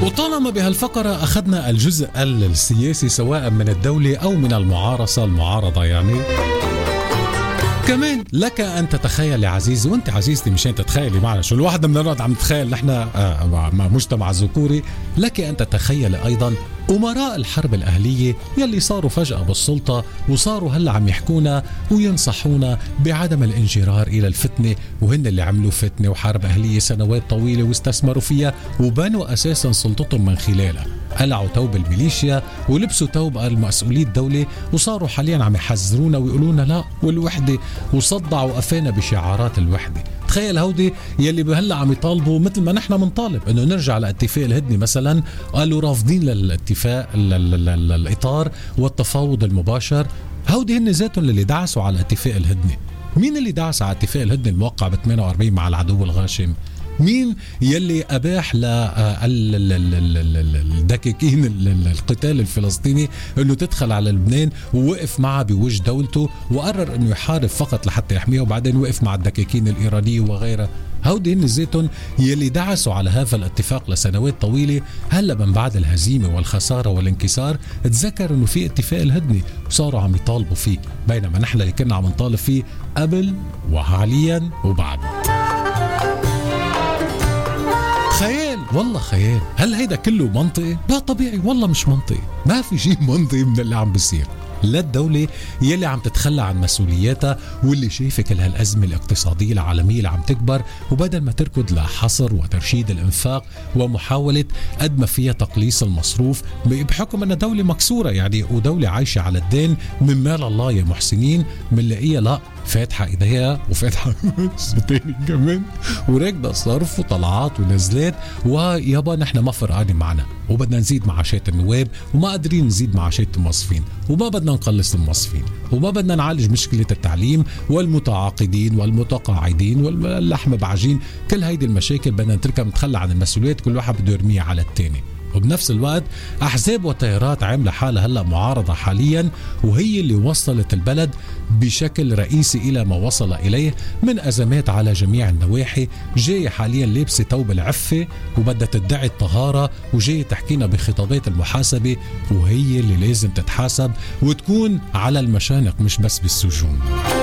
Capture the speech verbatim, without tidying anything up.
وطالما بهالفقرة أخذنا الجزء السياسي سواء من الدولة أو من المعارضة المعارضة يعني، كمان لك أن تتخيل يا عزيزي، وانت عزيزتي مشان تتخيلي معنا شو الواحد من النقط عم تتخيل نحن مع مجتمع ذكوري، لك أن تتخيل أيضا أمراء الحرب الأهلية يلي صاروا فجأة بالسلطة وصاروا هلأ عم يحكونا وينصحونا بعدم الانجرار إلى الفتنة، وهن اللي عملوا فتنة وحرب أهلية سنوات طويلة واستثمروا فيها وبنوا أساسا سلطتهم من خلالها، قلعوا توب الميليشيا ولبسوا توب المسؤولية الدولة، وصاروا حاليا عم يحذرونا ويقولونا لا والوحدة، وصدعوا قفانا بشعارات الوحدة. تخيل هودي يلي بهلا عم يطالبوا مثل ما نحن منطالب انه نرجع لاتفاق الهدنة مثلا، قالوا رافضين للاتفاق الاطار والتفاوض المباشر، هودي هن ذاتهم اللي دعسوا على اتفاق الهدنة. مين اللي دعس على اتفاق الهدنة الموقع ب ثمانية وأربعين مع العدو الغاشم؟ مين يلي أباح للدكاكين القتال الفلسطيني أنه تدخل على لبنان ووقف معه بوجه دولته وقرر أنه يحارب فقط لحتى يحميها، وبعدين وقف مع الدكاكين الإيرانية وغيرها؟ هودي هن زيتون يلي دعسوا على هذا الاتفاق لسنوات طويلة. هلا من بعد الهزيمة والخسارة والانكسار تذكر أنه في اتفاق الهدنة وصاروا عم يطالبوا فيه، بينما نحن اللي كنا عم نطالب فيه قبل وحاليا وبعد. خيال والله خيال. هل هيدا كله منطقي؟ لا طبيعي والله مش منطقي، ما في شيء منطقي من اللي عم بيصير. لا الدولة يلي عم تتخلى عن مسؤولياتها واللي شايفة كل هالأزمة الاقتصادية العالمية اللي عم تكبر، وبدل ما تركض لحصر وترشيد الإنفاق ومحاولة قد ما فيها تقليص المصروف بحكم أنها دولة مكسورة يعني ودولة عايشة على الدين من مال الله يا محسنين، منلاقيها لا فاتحة إيديها وفاتحة تاني كمان وراكدة صرف وطلعات ونزلات، ويابا نحن ما فرقانين معنا وبدنا نزيد معاشات النواب وما قادرين نزيد معاشات الموظفين وما بدنا نقلص الموظفين وما بدنا نعالج مشكلة التعليم والمتعاقدين والمتقاعدين واللحم بعجين. كل هيدي المشاكل بدنا نتركها نتخلى عن المسؤوليات، كل واحد بده يرميها على التاني. وبنفس الوقت أحزاب وتيارات عاملة حالها هلأ معارضة حاليا، وهي اللي وصلت البلد بشكل رئيسي إلى ما وصل إليه من أزمات على جميع النواحي. جاية حاليا لابسة توب العفة وبدها تدعي الطهارة، وجاية تحكينا بخطابات المحاسبة، وهي اللي لازم تتحاسب وتكون على المشانق مش بس بالسجون.